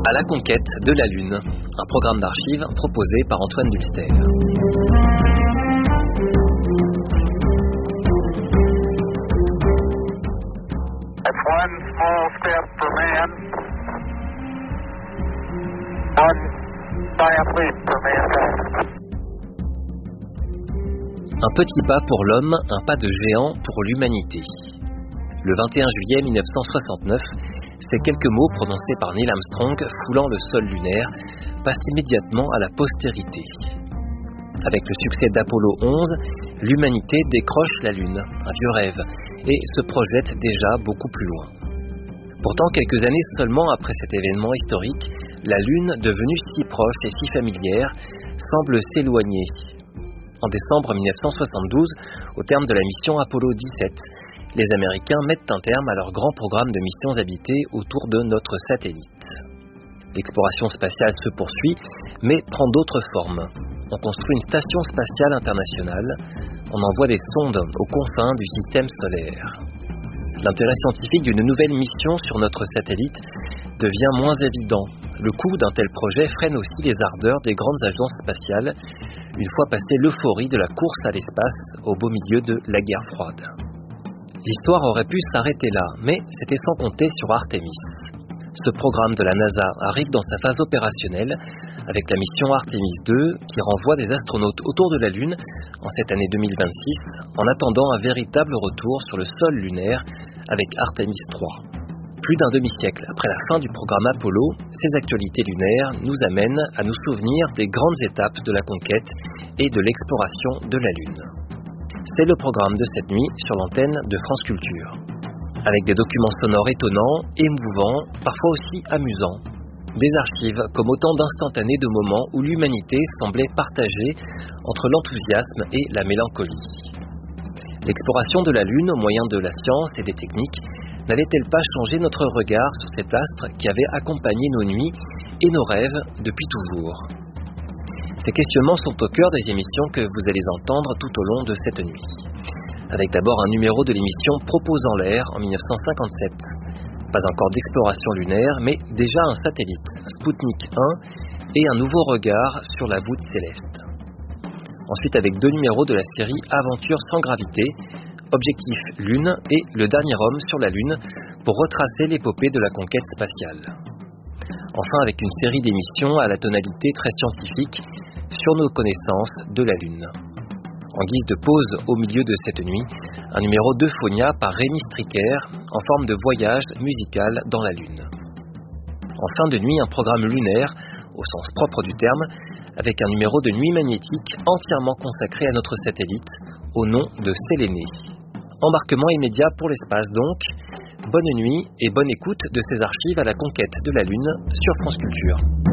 À la conquête de la Lune, un programme d'archives proposé par Antoine Dulster. That's one small step for man, one giant leap for mankind. Un petit pas pour l'homme, un pas de géant pour l'humanité. Le 21 juillet 1969, ces quelques mots prononcés par Neil Armstrong foulant le sol lunaire passent immédiatement à la postérité. Avec le succès d'Apollo 11, l'humanité décroche la Lune, un vieux rêve, et se projette déjà beaucoup plus loin. Pourtant, quelques années seulement après cet événement historique, la Lune, devenue si proche et si familière, semble s'éloigner. En décembre 1972, au terme de la mission Apollo 17, les Américains mettent un terme à leur grand programme de missions habitées autour de notre satellite. L'exploration spatiale se poursuit, mais prend d'autres formes. On construit une station spatiale internationale, on envoie des sondes aux confins du système solaire. L'intérêt scientifique d'une nouvelle mission sur notre satellite devient moins évident. Le coût d'un tel projet freine aussi les ardeurs des grandes agences spatiales, une fois passée l'euphorie de la course à l'espace au beau milieu de la guerre froide. L'histoire aurait pu s'arrêter là, mais c'était sans compter sur Artemis. Ce programme de la NASA arrive dans sa phase opérationnelle avec la mission Artemis 2 qui renvoie des astronautes autour de la Lune en cette année 2026 en attendant un véritable retour sur le sol lunaire avec Artemis 3. Plus d'un demi-siècle après la fin du programme Apollo, ces actualités lunaires nous amènent à nous souvenir des grandes étapes de la conquête et de l'exploration de la Lune. C'est le programme de cette nuit sur l'antenne de France Culture. Avec des documents sonores étonnants, émouvants, parfois aussi amusants. Des archives comme autant d'instantanés de moments où l'humanité semblait partagée entre l'enthousiasme et la mélancolie. L'exploration de la Lune au moyen de la science et des techniques n'allait-elle pas changer notre regard sur cet astre qui avait accompagné nos nuits et nos rêves depuis toujours ? Ces questionnements sont au cœur des émissions que vous allez entendre tout au long de cette nuit. Avec d'abord un numéro de l'émission Proposant l'air en 1957. Pas encore d'exploration lunaire, mais déjà un satellite, Sputnik 1, et un nouveau regard sur la voûte céleste. Ensuite avec deux numéros de la série Aventures sans gravité, Objectif Lune et Le dernier homme sur la Lune, pour retracer l'épopée de la conquête spatiale. Enfin avec une série d'émissions à la tonalité très scientifique sur nos connaissances de la Lune. En guise de pause au milieu de cette nuit, un numéro d'Euphonia par Rémi Stricker en forme de voyage musical dans la Lune. En fin de nuit, un programme lunaire, au sens propre du terme, avec un numéro de nuit magnétique entièrement consacré à notre satellite, au nom de Séléné. Embarquement immédiat pour l'espace donc. Bonne nuit et bonne écoute de ces archives à la conquête de la Lune sur France Culture.